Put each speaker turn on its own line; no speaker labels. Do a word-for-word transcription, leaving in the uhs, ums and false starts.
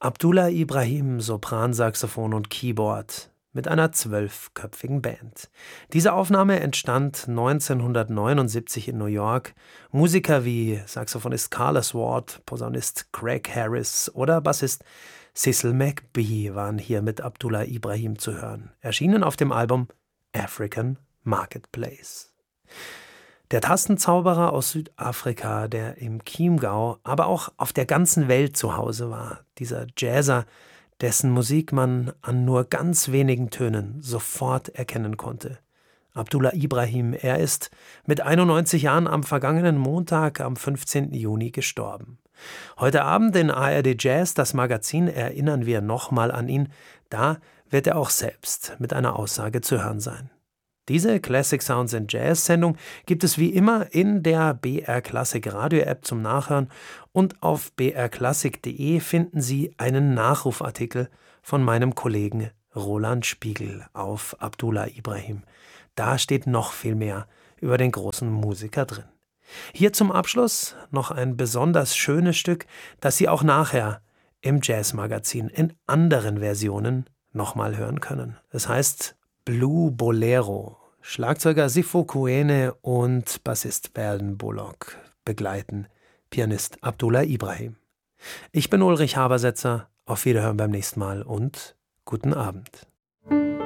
Abdullah Ibrahim, Sopransaxophon und Keyboard mit einer zwölfköpfigen Band. Diese Aufnahme entstand neunzehnhundertneunundsiebzig in New York. Musiker wie Saxophonist Carlos Ward, Posaunist Craig Harris oder Bassist Cecil McBee waren hier mit Abdullah Ibrahim zu hören. Erschienen auf dem Album African Marketplace. Der Tastenzauberer aus Südafrika, der im Chiemgau, aber auch auf der ganzen Welt zu Hause war. Dieser Jazzer, dessen Musik man an nur ganz wenigen Tönen sofort erkennen konnte. Abdullah Ibrahim, er ist mit einundneunzig Jahren am vergangenen Montag, am fünfzehnten Juni, gestorben. Heute Abend in A R D Jazz, das Magazin, erinnern wir nochmal an ihn. Da wird er auch selbst mit einer Aussage zu hören sein. Diese Classic Sounds in Jazz Sendung gibt es wie immer in der B R Classic Radio App zum Nachhören und auf b r classic punkt de finden Sie einen Nachrufartikel von meinem Kollegen Roland Spiegel auf Abdullah Ibrahim. Da steht noch viel mehr über den großen Musiker drin. Hier zum Abschluss noch ein besonders schönes Stück, das Sie auch nachher im Jazz-Magazin in anderen Versionen nochmal hören können. Es heißt Blue Bolero. Schlagzeuger Sifo Kuene und Bassist Berlin Bullock begleiten Pianist Abdullah Ibrahim. Ich bin Ulrich Habersetzer. Auf Wiederhören beim nächsten Mal und guten Abend.